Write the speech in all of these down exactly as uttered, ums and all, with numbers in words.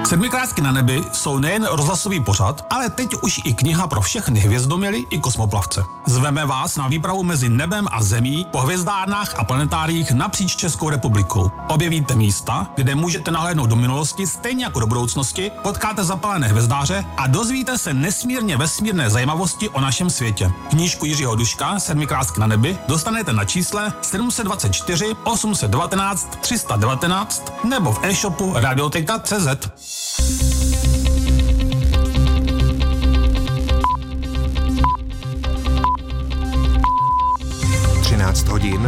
Sedmikrásky na nebi jsou nejen rozhlasový pořad, ale teď už i kniha pro všechny hvězdoměly i kosmoplavce. Zveme vás na výpravu mezi nebem a zemí po hvězdárnách a planetáriích napříč Českou republikou. Objevíte místa, kde můžete nahlédnout do minulosti stejně jako do budoucnosti, potkáte zapalené hvězdáře a dozvíte se nesmírně vesmírné zajímavosti o našem světě. Knížku Jiřího Duška Sedmikrásky na nebi dostanete na čísle sedm set dvacet čtyři osm set devatenáct tři sta devatenáct nebo v e-shopu radioteka tečka cé zet. třináct hodin.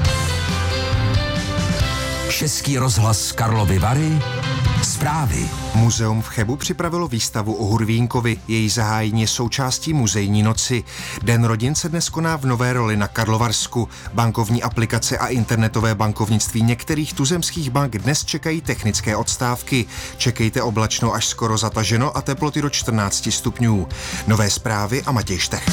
Český rozhlas Karlovy Vary. Zprávy. Muzeum v Chebu připravilo výstavu o Hurvínkovi. Její zahájení je součástí muzejní noci. Den rodin se dnes koná v Nové Roli na Karlovarsku. Bankovní aplikace a internetové bankovnictví některých tuzemských bank dnes čekají technické odstávky. Čekejte oblačno až skoro zataženo a teploty do čtrnáct stupňů. Nové zprávy a Matěj Štech.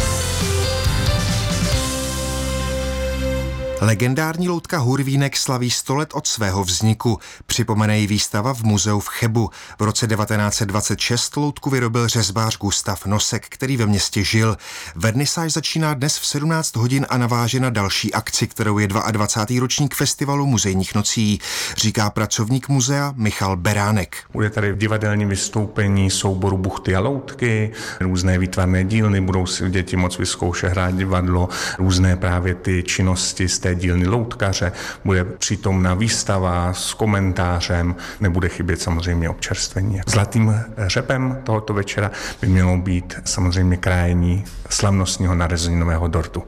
Legendární loutka Hurvínek slaví sto let od svého vzniku. Připomene ji výstava v muzeu v Chebu. V roce devatenáct set dvacet šest loutku vyrobil řezbář Gustav Nosek, který ve městě žil. Vernisáž začíná dnes v sedmnáct hodin a naváže na další akci, kterou je dvacátý druhý ročník festivalu muzejních nocí, říká pracovník muzea Michal Beránek. Bude tady divadelní vystoupení souboru Buchty a loutky, různé výtvarné dílny, budou si děti moc vyzkoušet hrát divadlo, různé právě ty činnosti z té dílny loutkaře, bude přítomná výstava s komentářem, nebude chybět samozřejmě občerstvení. Zlatým řepem tohoto večera by mělo být samozřejmě krájení slavnostního narozeninového dortu.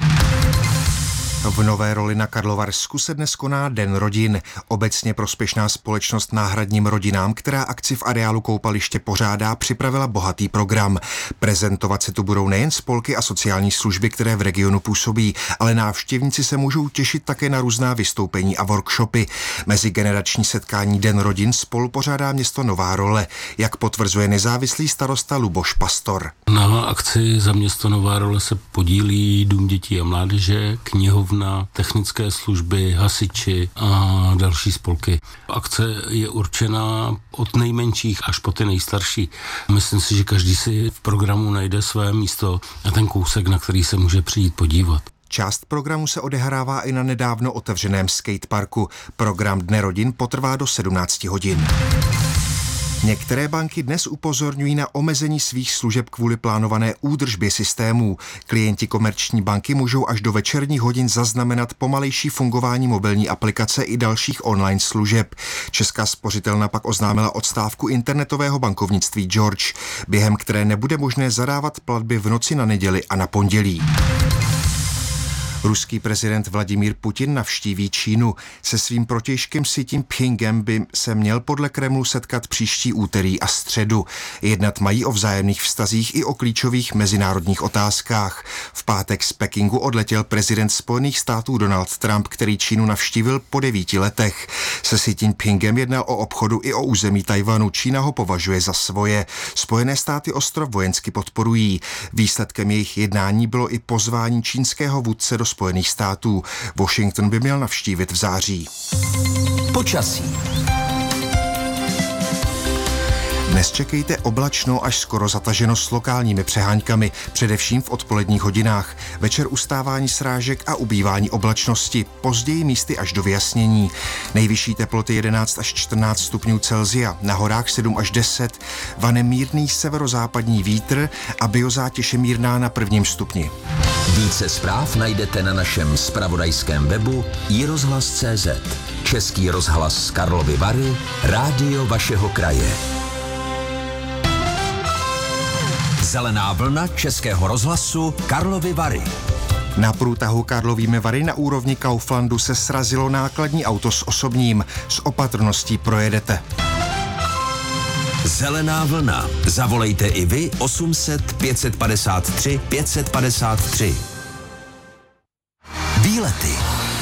V Nové Roli na Karlovarsku se dnes koná Den rodin. Obecně prospěšná společnost Náhradním rodinám, která akci v areálu koupaliště pořádá, připravila bohatý program. Prezentovat se tu budou nejen spolky a sociální služby, které v regionu působí, ale návštěvníci se můžou těšit také na různá vystoupení a workshopy. Mezigenerační setkání Den rodin spolu pořádá město Nová Role, jak potvrzuje nezávislý starosta Luboš Pastor. Na akci za město Nová Role se podílí Dům dětí a mládeže, knihovna, technické služby, hasiči a další spolky. Akce je určena od nejmenších až po ty nejstarší. Myslím si, že každý si v programu najde své místo a ten kousek, na který se může přijít podívat. Část programu se odehrává i na nedávno otevřeném skateparku. Program Dne rodin potrvá do sedmnáct hodin. Některé banky dnes upozorňují na omezení svých služeb kvůli plánované údržbě systémů. Klienti Komerční banky můžou až do večerních hodin zaznamenat pomalejší fungování mobilní aplikace i dalších online služeb. Česká spořitelna pak oznámila odstávku internetového bankovnictví George, během které nebude možné zadávat platby v noci na neděli a na pondělí. Ruský prezident Vladimír Putin navštíví Čínu. Se svým protějškem Xi Jinpingem by se měl podle Kremlu setkat příští úterý a středu. Jednat mají o vzájemných vztazích i o klíčových mezinárodních otázkách. V pátek z Pekingu odletěl prezident Spojených států Donald Trump, který Čínu navštívil po devíti letech. Se Xi Jinpingem jednal o obchodu i o území Tajvanu. Čína ho považuje za svoje. Spojené státy ostrov vojensky podporují. Výsledkem jejich jednání bylo i pozvání čínského vůdce do Spojených států. Washington by měl navštívit v září. Počasí. Dnes čekejte oblačno až skoro zataženo s lokálními přeháňkami, především v odpoledních hodinách. Večer ustávání srážek a ubývání oblačnosti, později místy až do vyjasnění. Nejvyšší teploty jedenáct až čtrnáct stupňů Celsia, na horách sedm až deset, vane mírný severozápadní vítr a biozátěž je mírná na prvním stupni. Více zpráv najdete na našem zpravodajském webu i rozhlas tečka cé zet. Český rozhlas Karlovy Vary, rádio vašeho kraje. Zelená vlna Českého rozhlasu Karlovy Vary. Na průtahu Karlovými Vary na úrovni Kauflandu se srazilo nákladní auto s osobním. S opatrností projedete. Zelená vlna. Zavolejte i vy osm set pět padesát tři pět padesát tři. Výlety.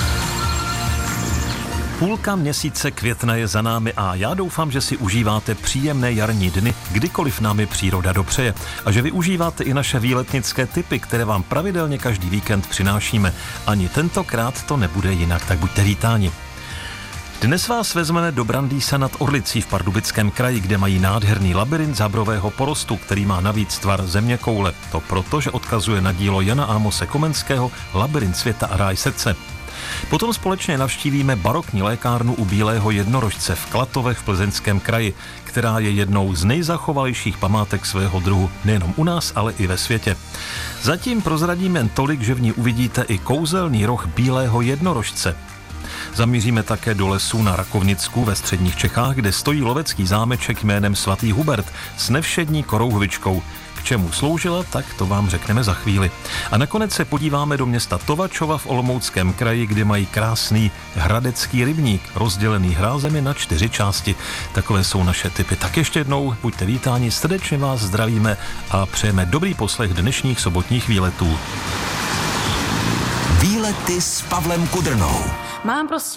Půlka měsíce května je za námi a já doufám, že si užíváte příjemné jarní dny, kdykoliv námi příroda dopřeje a že využíváte i naše výletnické tipy, které vám pravidelně každý víkend přinášíme. Ani tentokrát to nebude jinak, tak buďte vítáni. Dnes vás vezmeme do Brandýsa nad Orlicí v Pardubickém kraji, kde mají nádherný labyrint zábrového porostu, který má navíc tvar zeměkoule. To proto, že odkazuje na dílo Jana Amose Komenského Labyrint světa a ráj srdce. Potom společně navštívíme barokní lékárnu u Bílého jednorožce v Klatovech v Plzeňském kraji, která je jednou z nejzachovalejších památek svého druhu nejenom u nás, ale i ve světě. Zatím prozradíme jen tolik, že v ní uvidíte i kouzelný roh Bílého jednorožce. Zamíříme také do lesů na Rakovnicku ve středních Čechách, kde stojí lovecký zámeček jménem Svatý Hubert s nevšední korouhvičkou. K čemu sloužila, tak to vám řekneme za chvíli. A nakonec se podíváme do města Tovačova v Olomouckém kraji, kde mají krásný hradecký rybník, rozdělený hrázemi na čtyři části. Takové jsou naše tipy. Tak ještě jednou buďte vítáni, srdečně vás zdravíme a přejeme dobrý poslech dnešních sobotních výletů. Výlety s Pavlem Kudrnou. Mám prostě